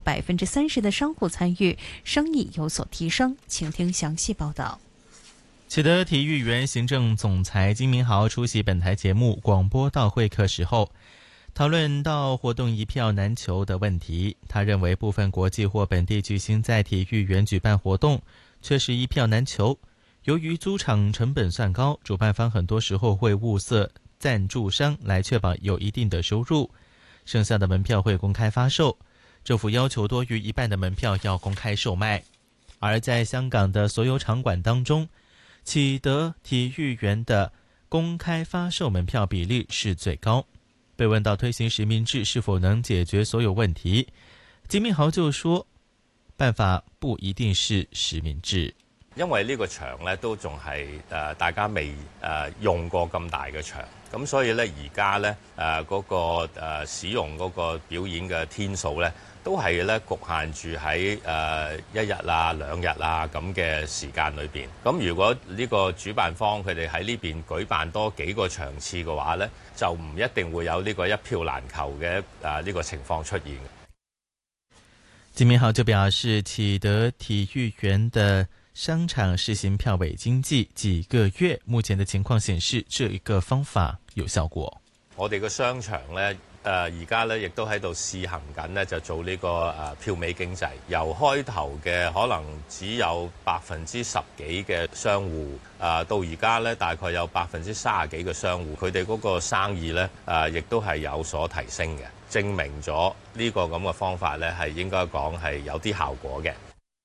30%的商户参与，生意有所提升。请听详细报道。 启德体育园行政总裁金明豪出席本台节目广播道会客时候，讨论到活动一票难求的问题。他认为部分国际或本地巨星在体育园举办活动，却是一票难求。由于租场成本算高，主办方很多时候会物色赞助商来确保有一定的收入，剩下的门票会公开发售。政府要求多于一半的门票要公开售卖。而在香港的所有场馆当中，启德体育园的公开发售门票比例是最高。被问到推行实名制是否能解决所有问题，金明豪就说，办法不一定是實名制。 因為呢個場咧都仲係大家未用過咁大嘅場，咁所以咧而家咧嗰個使用嗰個表演嘅天數咧都係咧局限住喺1日啊2日啊咁嘅時間裏邊。咁如果呢個主辦方佢哋喺呢邊舉辦多幾個場次嘅話咧，就唔一定會有呢個一票難求嘅呢個情況出現。 金明豪就表示，啟德體育園的商場試行票委經濟幾個月，目前的情況顯示這一個方法有效果。 我哋嘅商場咧而家咧亦都喺度試行緊咧，就做呢個票尾經濟。由開頭嘅可能只有10%幾嘅商戶，到而家咧大概有30%幾嘅商戶，佢哋嗰個生意咧亦都係有所提升嘅，證明咗呢個咁嘅方法咧係應該講係有啲效果嘅。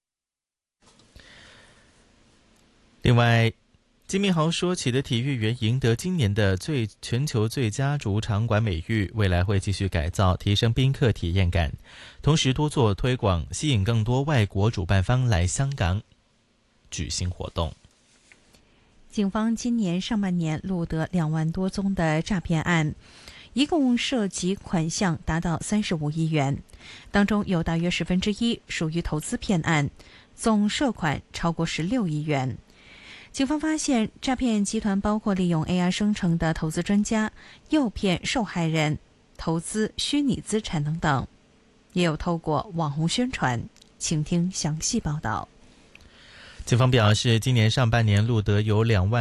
另外，金明豪說，啟德體育園贏得今年的全球最佳主場館美譽，未來會繼續改造，提升賓客體驗感，同時多做推廣，吸引更多外國主辦方來香港舉行活動。 警方今年上半年錄得2萬多宗的詐騙案，一共涉及款項達到35億元，當中有大約1/10屬於投資騙案，總涉款超過16億元。警方發現，詐騙集團包括利用 AI 生成的投資專家，誘騙受害人投資虛擬資產等等，也有透過網紅宣傳。請聽詳細報道。 警方表示，今年上半年錄得有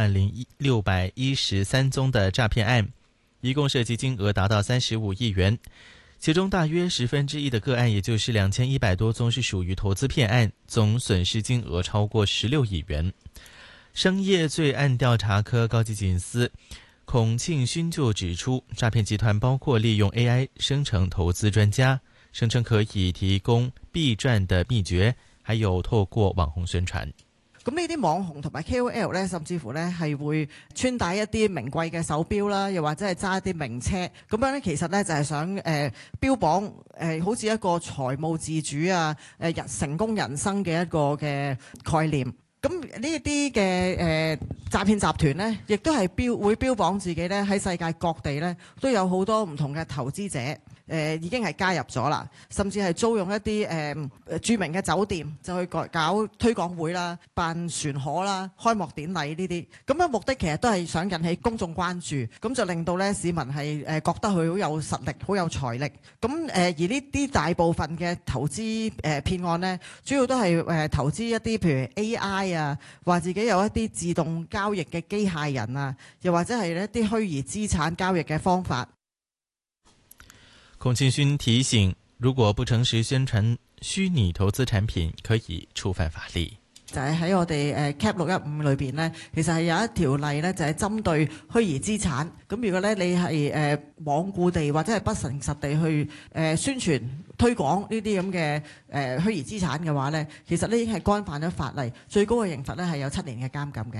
20613宗的詐騙案，一共涉及金額達到35億元，其中大約1/10的個案，也就是2100多宗是屬於投資騙案，總損失金額超過16億元。商業罪案調查科高級警司孔慶勳就指出，詐騙集團包括利用 AI 生成投資專家，聲稱可以提供必賺的秘訣，還有透過網紅宣傳。 咁呢啲網紅同埋 KOL 咧，甚至乎咧係會穿戴一啲名貴嘅手錶啦，又或者係揸一啲名車，咁樣咧其實咧就係想標榜好似一個財務自主啊成功人生嘅一個嘅概念。咁呢一啲嘅詐騙集團呢，亦都係會標榜自己咧喺世界各地咧都有好多唔同嘅投資者，已經係加入咗啦，甚至係租用一啲著名嘅酒店，就去搞推廣會啦、辦船河啦、開幕典禮呢啲。咁樣目的其實都係想引起公眾關注，咁就令到咧市民係覺得佢好有實力、好有財力。咁而呢啲大部分嘅投資騙案呢，主要都係投資一啲譬如 AI 啊，話自己有一啲自動交易嘅機械人啊，又或者係一啲虛擬資產交易嘅方法。 孔慶勳提醒，如果不誠實宣傳虛擬投資產品，可以觸犯法例。 就係喺我哋CAP 615裏邊呢，其實係有一條例呢，就係針對虛擬資產。咁如果咧你係罔顧地或者係不誠實地去宣傳推廣呢啲咁嘅虛擬資產嘅話呢，其實呢已經係干犯咗法例，最高嘅刑罰呢係有7年嘅監禁嘅。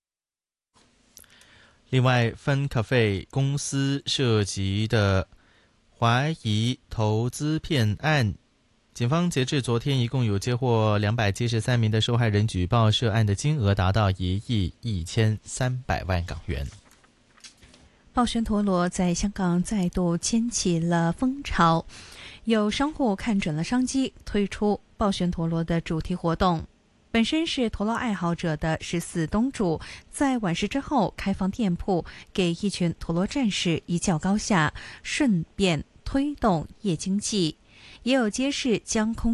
另外，Fun Cafe 公司涉及的懷疑投資騙案，警方截至昨天一共有接獲273名的受害人舉報，涉案的金額達到1億1300萬港元。 暴旋陀螺在香港再度掀起了風潮，有商戶看準了商機，推出暴旋陀螺的主題活動。本身是陀螺愛好者的14東主，在晚市之後開放店鋪，給一群陀螺戰士一較高下，順便推動夜經濟。 也有揭示將空